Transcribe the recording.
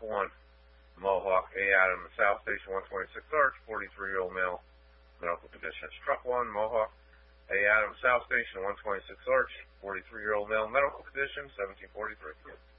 1, Mohawk A. Adams, South Station 126 Arch, 43-year-old male, medical conditions. Truck 1, Mohawk A. Adams, South Station 126 Arch, 43-year-old male, medical conditions, 1743.